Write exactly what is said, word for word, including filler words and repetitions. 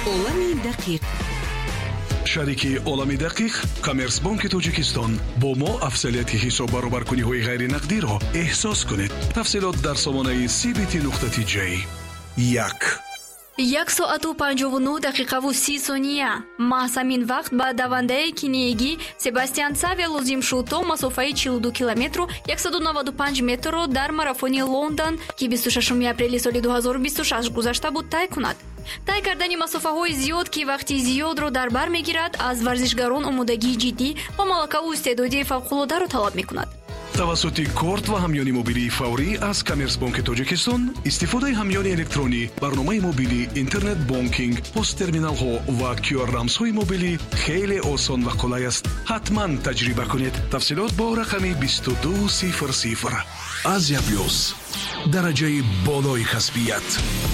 олами дақиқ. шарики олами дақиқ коммерсбанки тоҷикистон бо мо афзалияти ҳисоб баробаркуниҳои ғайринақдиро эҳсос кунед. тафсилот дар сомонаи си би ти нуқта ти ҷей. як як соату панҷову нӯҳ дақиқаву си сония. маҳз ҳамин вақт ба давандаи киниягӣ Себастьян Саве лозим шуд то масофаи чилу ду километру яксаду наваду панҷ метрро дар марафони Лондон, ки бисту шашуми апрели соли дуҳазору бисту шаш гузашта буд, тай кунад. тай кардани масофаҳои зиёд, ки вақти зиёдро дар бар мегирад, аз варзишгарон омодагии ҷиддӣ ба малакаву истеъдоди фавқулодаро талаб мекунад. тавассути корт ва ҳамёни мобилии фаврӣ аз коммерсбанки тоҷикистон, истифодаи ҳамёни электронӣ, барномаи мобилӣ, интернет бонкинг, посттерминалҳо ва кю ар рамзҳои мобилӣ хеле осон ва қулай аст. ҳатман таҷриба кунед. тафсилот бо рақами бисту ду сифр сифр. азия плюс, дараҷаи болои касбият.